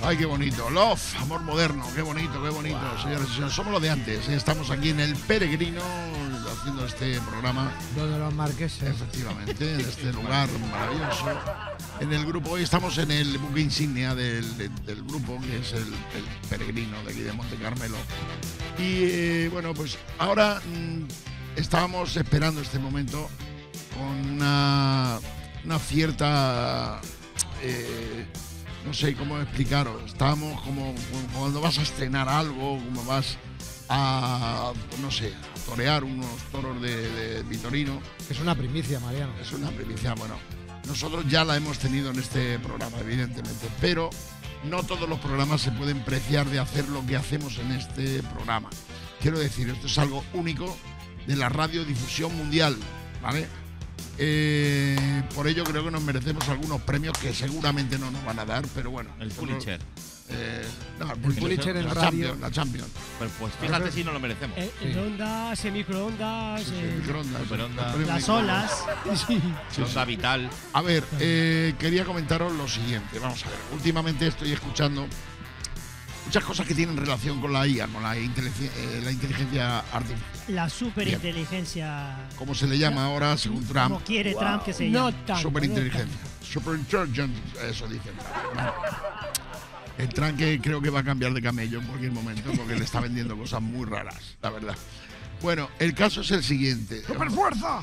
Ay, qué bonito. Love, amor moderno, qué bonito, qué bonito. Wow. Señores y señores, somos los de antes. Estamos aquí en El Peregrino haciendo este programa. Donde los marqueses. Efectivamente, en este lugar maravilloso. En el grupo, hoy estamos en el buque insignia del grupo, que es el Peregrino de aquí de Monte Carmelo. Y bueno, pues ahora estábamos esperando este momento con una cierta... no sé cómo explicaros. Estábamos como cuando vas a estrenar algo, como vas a, no sé, a torear unos toros de Vitorino. Es una primicia, Mariano. Es una primicia, bueno. Nosotros ya la hemos tenido en este programa, evidentemente, pero no todos los programas se pueden preciar de hacer lo que hacemos en este programa. Quiero decir, esto es algo único de la radiodifusión mundial, ¿vale? Por ello creo que nos merecemos algunos premios que seguramente no nos van a dar, pero bueno. El Pulitzer. No, el Pulitzer en radio. La Champions. Pues fíjate si no lo merecemos. El ondas, microondas, superondas, las olas. Onda vital. A ver, quería comentaros lo siguiente. Vamos a ver. Últimamente estoy escuchando muchas cosas que tienen relación con la IA, con la inteligencia artificial. La superinteligencia. Como se le llama ahora, según Trump. Como quiere Trump que se llame. Superinteligencia. Superintelligent, eso dicen. El Trump que creo que va a cambiar de camello en cualquier momento porque le está vendiendo cosas muy raras, la verdad. Bueno, el caso es el siguiente. ¡Superfuerza!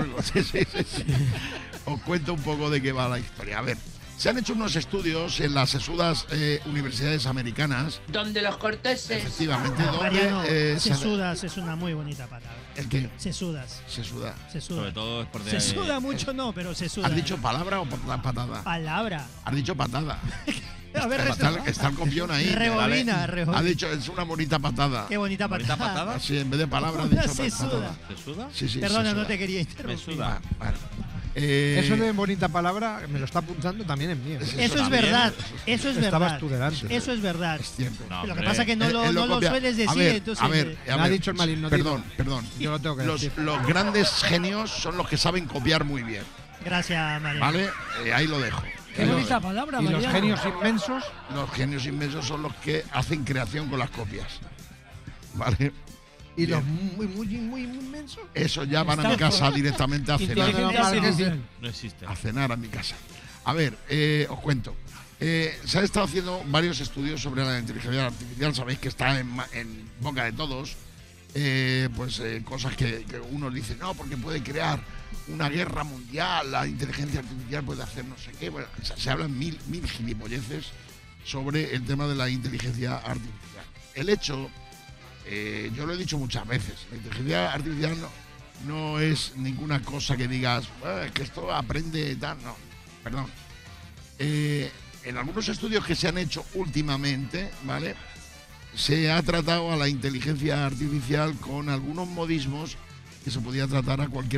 Os cuento un poco de qué va la historia. A ver, se han hecho unos estudios en las sesudas universidades americanas. Donde los corteses. Efectivamente, Mariano, donde. sesudas es una muy bonita palabra. ¿El qué? Sesudas. Sesuda. Sobre todo es por Se suda mucho, no, pero se suda. ¿Has dicho palabra o patada? Palabra. Has dicho patada. A ver, está el copión ahí. Rebobina. Ha dicho, es una bonita patada. Qué bonita patada. Sí, en vez de palabra ha dicho se patada. suda. ¿Se suda? Sí, Perdona, se suda. no te quería interrumpir. Me suda. Bueno. Eso de bonita palabra me lo está apuntando también en mí. Eso es verdad. Eso es verdad. Estabas tú delante. Eso es verdad. Es cierto. No, lo que pasa es que no lo sueles decir. A ver, me ha dicho el maligno. Perdón. Yo lo tengo que decir. Los grandes genios son los que saben copiar muy bien. Gracias, María. ¿Vale? Ahí lo dejo. Qué bonita palabra, ¿Y Mariano. los genios inmensos? Los genios inmensos son los que hacen creación con las copias. ¿Vale? ¿Y los muy inmensos? Eso ya van a mi casa directamente a cenar. No existe. A cenar a mi casa. A ver, os cuento. Se han estado haciendo varios estudios sobre la inteligencia artificial. Sabéis que está en boca de todos. Cosas que uno dice, no, porque puede crear una guerra mundial, la inteligencia artificial puede hacer no sé qué. Bueno, se hablan mil gilipolleces sobre el tema de la inteligencia artificial. El hecho, yo lo he dicho muchas veces, la inteligencia artificial no es ninguna cosa que digas, que esto aprende tal, no, perdón. En algunos estudios que se han hecho últimamente, ¿vale?, se ha tratado a la inteligencia artificial con algunos modismos que se podía tratar a cualquier